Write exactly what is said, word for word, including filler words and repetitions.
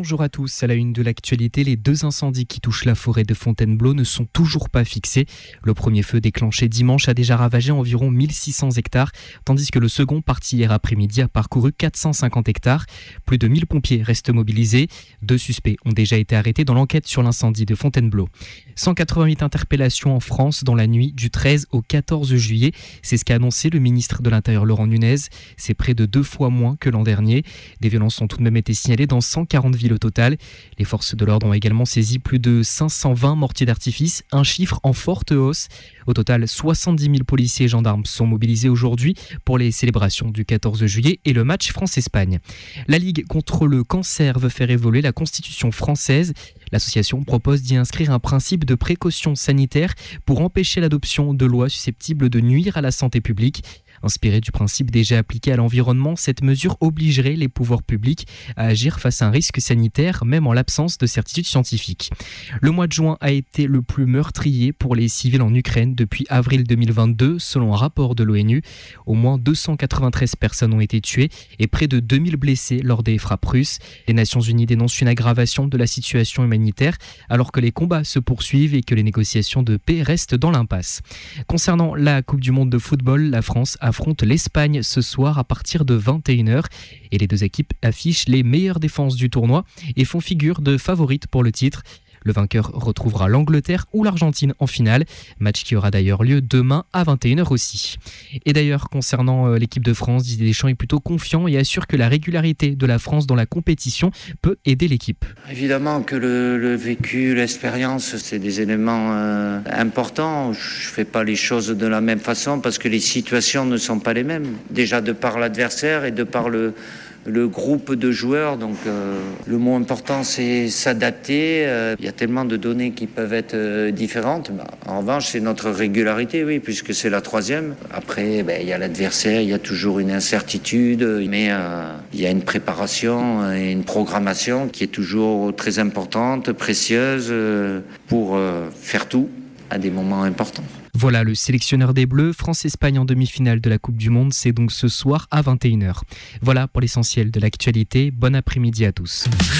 Bonjour à tous. À la une de l'actualité, les deux incendies qui touchent la forêt de Fontainebleau ne sont toujours pas fixés. Le premier feu déclenché dimanche a déjà ravagé environ mille six cents hectares, tandis que le second, parti hier après-midi, a parcouru quatre cent cinquante hectares. Plus de mille pompiers restent mobilisés. Deux suspects ont déjà été arrêtés dans l'enquête sur l'incendie de Fontainebleau. cent quatre-vingt-huit interpellations en France dans la nuit du treize au quatorze juillet. C'est ce qu'a annoncé le ministre de l'Intérieur Laurent Nunez. C'est près de deux fois moins que l'an dernier. Des violences ont tout de même été signalées dans cent quarante villes au total. Les forces de l'ordre ont également saisi plus de cinq cent vingt mortiers d'artifice, un chiffre en forte hausse. Au total, soixante-dix mille policiers et gendarmes sont mobilisés aujourd'hui pour les célébrations du quatorze juillet et le match France-Espagne. La Ligue contre le cancer veut faire évoluer la Constitution française. L'association propose d'y inscrire un principe de précaution sanitaire pour empêcher l'adoption de lois susceptibles de nuire à la santé publique. Inspirée du principe déjà appliqué à l'environnement, cette mesure obligerait les pouvoirs publics à agir face à un risque sanitaire, même en l'absence de certitude scientifique. Le mois de juin a été le plus meurtrier pour les civils en Ukraine depuis avril deux mille vingt-deux, selon un rapport de l'ONU. Au moins deux cent quatre-vingt-treize personnes ont été tuées et près de deux mille blessés lors des frappes russes. Les Nations Unies dénoncent une aggravation de la situation humanitaire alors que les combats se poursuivent et que les négociations de paix restent dans l'impasse. Concernant la Coupe du Monde de football, la France affronte l'Espagne ce soir à partir de vingt et une heures et les deux équipes affichent les meilleures défenses du tournoi et font figure de favorites pour le titre. Le vainqueur retrouvera l'Angleterre ou l'Argentine en finale, match qui aura d'ailleurs lieu demain à vingt et une heures aussi. Et d'ailleurs, concernant l'équipe de France, Didier Deschamps est plutôt confiant et assure que la régularité de la France dans la compétition peut aider l'équipe. Évidemment que le, le vécu, l'expérience, c'est des éléments euh, importants. Je ne fais pas les choses de la même façon parce que les situations ne sont pas les mêmes. Déjà de par l'adversaire et de par le... le groupe de joueurs, donc euh, le mot important c'est s'adapter. Il euh, y a tellement de données qui peuvent être euh, différentes. Bah, en revanche, c'est notre régularité, oui, puisque c'est la troisième. Après, il ben, y a l'adversaire, il y a toujours une incertitude, mais il euh, y a une préparation et une programmation qui est toujours très importante, précieuse, euh, pour euh, faire tout à des moments importants. Voilà, le sélectionneur des Bleus, France-Espagne en demi-finale de la Coupe du Monde, c'est donc ce soir à vingt et une heures. Voilà pour l'essentiel de l'actualité. Bon après-midi à tous.